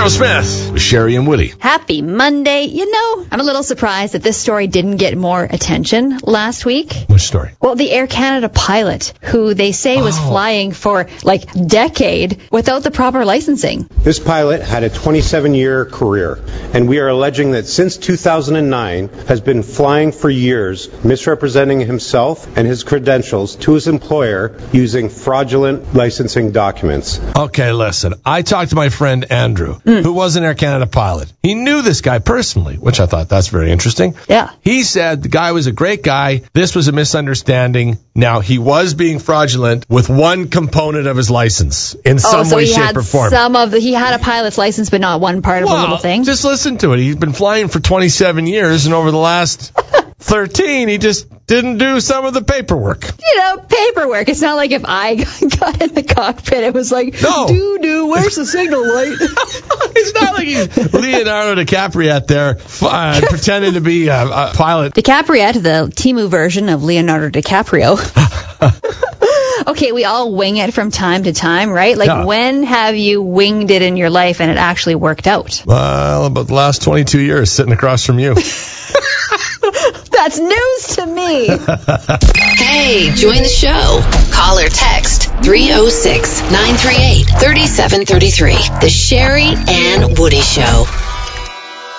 Daryl Smith with Sherry and Woody. Happy Monday. You know, I'm a little surprised that this story didn't get more attention last week. Which story? Well, the Air Canada pilot who they say was flying for like a decade without the proper licensing. This pilot had a 27-year career, and we are alleging that since 2009 has been flying for years, misrepresenting himself and his credentials to his employer using fraudulent licensing documents. Okay, listen. I talked to my friend Andrew, who was an Air Canada pilot. He knew this guy personally, which I thought that's very interesting. Yeah. He said the guy was a great guy. This was a misunderstanding. Now, he was being fraudulent with one component of his license in some way, shape, or form. He had a pilot's license, but not one part of a little thing. Just listen to it. He's been flying for 27 years, and over the last 13, he just didn't do some of the paperwork. You know, paperwork. It's not like if I got in the cockpit, it was like, doo-doo, where's the signal light? It's not like he's Leonardo DiCaprio there pretending to be a pilot. DiCaprio, the Temu version of Leonardo DiCaprio. Okay, we all wing it from time to time, right? Like, when have you winged it in your life and it actually worked out? Well, about the last 22 years, sitting across from you. That's news to me. Hey, join the show. Call or text 306-938-3733. The Sherry and Woody Show.